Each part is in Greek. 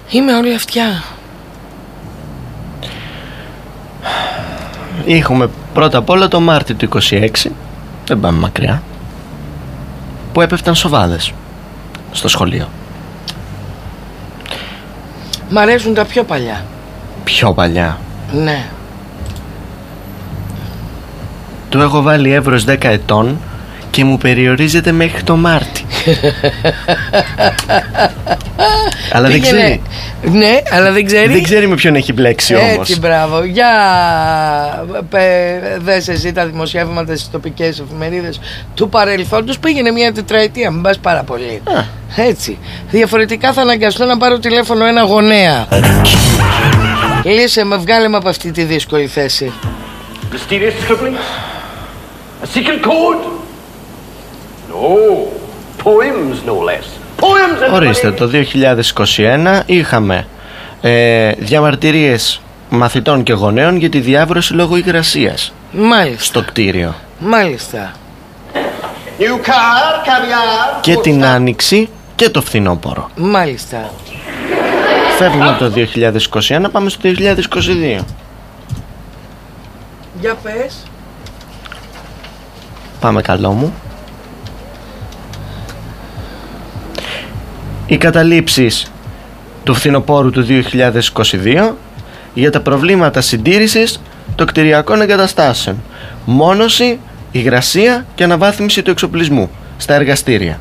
Είμαι όλη αυτιά. Έχουμε πρώτα απ' όλα το Μάρτιο του 26, δεν πάμε μακριά, που έπεφταν σοβάδες στο σχολείο. Μ' αρέσουν τα πιο παλιά. Πιο παλιά? Ναι. Του έχω βάλει εύρος 10 ετών και μου περιορίζεται μέχρι το Μάρτι. Αλλά δεν ξέρει. Ναι, αλλά δεν ξέρει. Δεν ξέρει με ποιον έχει μπλέξει όμως. Έτσι, μπράβο. Για δες εσύ τα δημοσιεύματα στις τοπικές εφημερίδες του παρελθόντος. Πήγαινε μια τετραετία, μην πας πάρα πολύ. Έτσι. Διαφορετικά θα αναγκαστώ να πάρω τηλέφωνο ένα γονέα. Λύσε με, βγάλε με από αυτή τη δύσκολη θέση. Mysterious scribbling? A secret code? No. Poems, no less. Poems. Ορίστε, το 2021 είχαμε διαμαρτυρίες μαθητών και γονέων για τη διάβρωση λόγω υγρασίας. Μάλιστα. Στο κτίριο. Μάλιστα. New car, caviar. Και την άνοιξη και το φθινόπωρο. Μάλιστα. Φεύγουμε από το 2021, πάμε στο 2022. Για πες. Πάμε, καλό μου. Οι καταλήψεις του φθινοπόρου του 2022 για τα προβλήματα συντήρησης των κτηριακών εγκαταστάσεων, μόνωση, υγρασία και αναβάθμιση του εξοπλισμού στα εργαστήρια.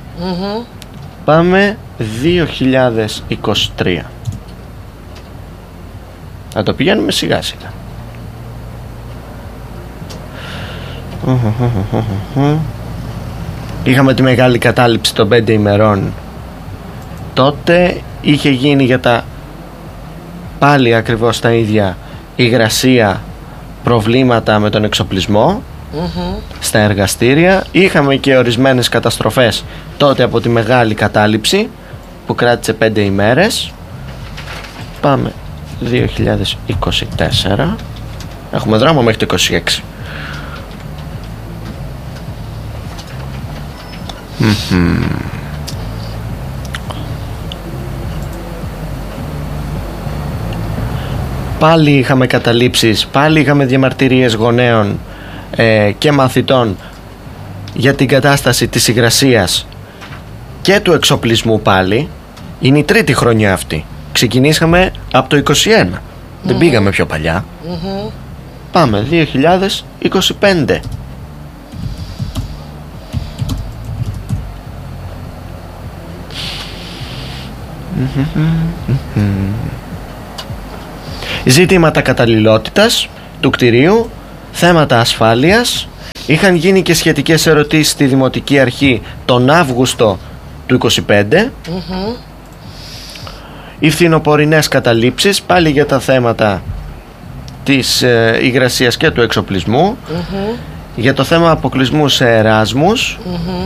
Πάμε 2023. Θα το πηγαίνουμε σιγά σιγά. Είχαμε τη μεγάλη κατάληψη των 5 ημερών. Τότε είχε γίνει για τα πάλι ακριβώς τα ίδια υγρασία, προβλήματα με τον εξοπλισμό στα εργαστήρια. Είχαμε και ορισμένες καταστροφές τότε από τη μεγάλη κατάληψη που κράτησε 5 ημέρες. Πάμε 2024. Έχουμε δρόμο μέχρι το 26. Πάλι είχαμε καταλήψεις, πάλι είχαμε διαμαρτυρίες γονέων και μαθητών για την κατάσταση της υγρασίας και του εξοπλισμού. Πάλι είναι η τρίτη χρονιά αυτή. Ξεκινήσαμε από το 21. Δεν πήγαμε πιο παλιά. Πάμε 2025. Ζητήματα καταλληλότητας του κτηρίου, θέματα ασφάλειας. Είχαν γίνει και σχετικές ερωτήσεις στη Δημοτική Αρχή τον Αύγουστο του 25. Οι φθινοπορεινές καταλήψεις πάλι για τα θέματα της υγρασίας και του εξοπλισμού. Για το θέμα αποκλεισμού σε εράσμους.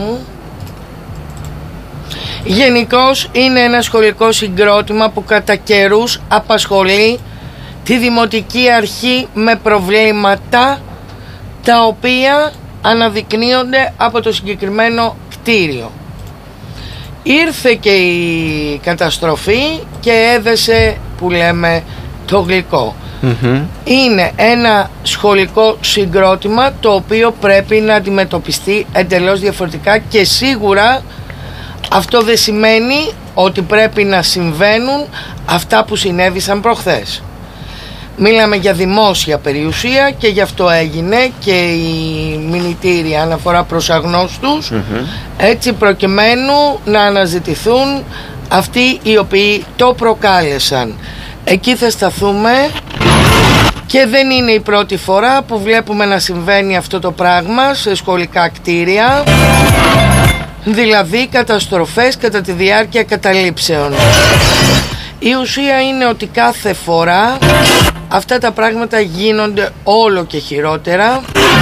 Γενικώς είναι ένα σχολικό συγκρότημα που κατά καιρούς απασχολεί τη Δημοτική Αρχή με προβλήματα τα οποία αναδεικνύονται από το συγκεκριμένο κτίριο. Ήρθε και η καταστροφή και έδεσε, που λέμε, το γλυκό. Είναι ένα σχολικό συγκρότημα το οποίο πρέπει να αντιμετωπιστεί εντελώς διαφορετικά και σίγουρα αυτό δεν σημαίνει ότι πρέπει να συμβαίνουν αυτά που συνέβησαν προχθές. Μίλαμε για δημόσια περιουσία και γι' αυτό έγινε και η μηνυτήρια αναφορά προς αγνώστους, έτσι προκειμένου να αναζητηθούν αυτοί οι οποίοι το προκάλεσαν. Εκεί θα σταθούμε και δεν είναι η πρώτη φορά που βλέπουμε να συμβαίνει αυτό το πράγμα σε σχολικά κτίρια, δηλαδή καταστροφές κατά τη διάρκεια καταλήψεων. Η ουσία είναι ότι κάθε φορά αυτά τα πράγματα γίνονται όλο και χειρότερα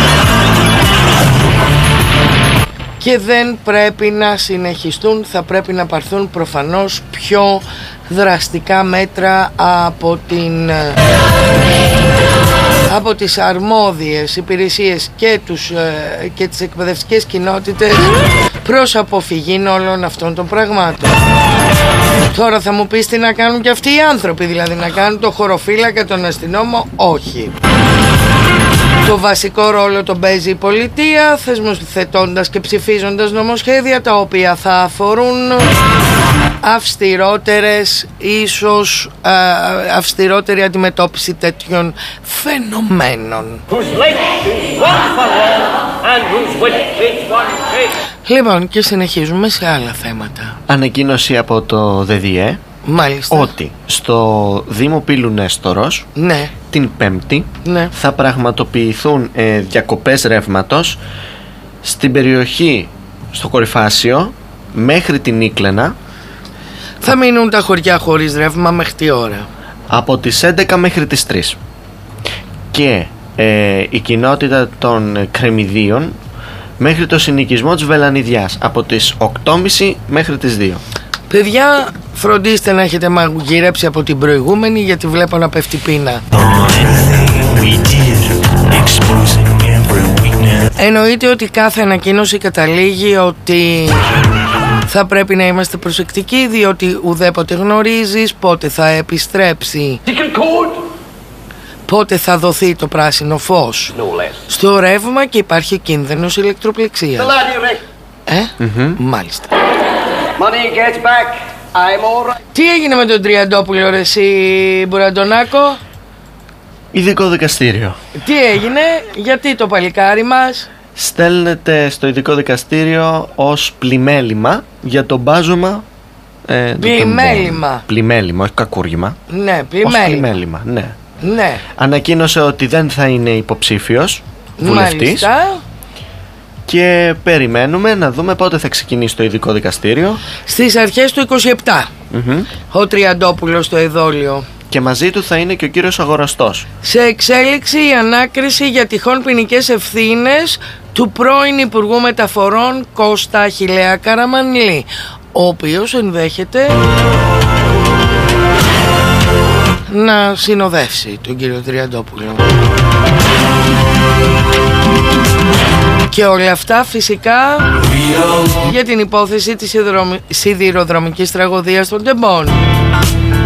και δεν πρέπει να συνεχιστούν. Θα πρέπει να πάρθουν προφανώς πιο δραστικά μέτρα από τις αρμόδιες υπηρεσίες και τις εκπαιδευτικές κοινότητες προς αποφυγή όλων αυτών των πραγμάτων. Τώρα θα μου πεις τι να κάνουν και αυτοί οι άνθρωποι, δηλαδή να κάνουν το χωροφύλακα, τον αστυνόμο? Όχι. Το βασικό ρόλο τον παίζει η πολιτεία, θεσμοθετώντας και ψηφίζοντας νομοσχέδια τα οποία θα αφορούν αυστηρότερη αντιμετώπιση τέτοιων φαινομένων. Λοιπόν, και συνεχίζουμε σε άλλα θέματα. Ανακοίνωση από το ΔΔΕ. Μάλιστα. Ότι στο Δήμο Πύλου Νέστορος, ναι, την Πέμπτη, ναι, θα πραγματοποιηθούν διακοπές ρεύματος στην περιοχή, στο Κορυφάσιο, μέχρι την Ίκλαινα. Θα μείνουν τα χωριά χωρίς ρεύμα μέχρι τι ώρα? Από τις 11 μέχρι τις 3. Και η κοινότητα των Κρεμμυδίων μέχρι το συνοικισμό της Βελανιδιάς από τις 8.30 μέχρι τις 2. Παιδιά, φροντίστε να έχετε μαγειρέψει από την προηγούμενη, γιατί βλέπω να πέφτει πείνα. Εννοείται ότι κάθε ανακοίνωση καταλήγει ότι θα πρέπει να είμαστε προσεκτικοί, διότι ουδέποτε γνωρίζεις πότε θα επιστρέψει, πότε θα δοθεί το πράσινο φως στο ρεύμα και υπάρχει κίνδυνος ηλεκτροπληξίας. Μάλιστα. Τι έγινε με τον Τριαντόπουλο ρε εσύ, Μπουραντονάκο? Ειδικό δικαστήριο. Τι έγινε, γιατί το παλικάρι μας στέλνεται στο ειδικό δικαστήριο ως πλημέλημα για το μπάζωμα. Πλημέλημα, όχι κακούργημα. Ναι, πλημέλημα, ναι. Ναι. Ανακοίνωσε ότι δεν θα είναι υποψήφιος βουλευτής. Μάλιστα. Και περιμένουμε να δούμε πότε θα ξεκινήσει το ειδικό δικαστήριο. Στις αρχές του 27. Ο Τριαντόπουλος στο εδόλιο. Και μαζί του θα είναι και ο κύριος Αγοραστός. Σε εξέλιξη η ανάκριση για τυχόν ποινικές ευθύνες του πρώην Υπουργού Μεταφορών Κώστα Αχιλλέα Καραμανλή, ο οποίος ενδέχεται να συνοδεύσει τον κύριο Τριαντόπουλο. Και όλα αυτά φυσικά για την υπόθεση της σιδηροδρομικής τραγωδίας των Τεμπών.